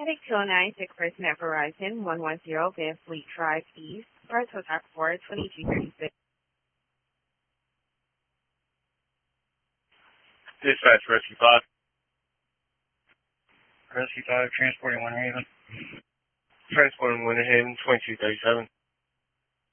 Pacific 209, sick person at Verizon, 110 Van Fleet Drive East, Brentwood Talk 4, 2236. Dispatch, Rescue 5. Rescue 5, transporting Winter Haven. Transporting Winter Haven, 2237.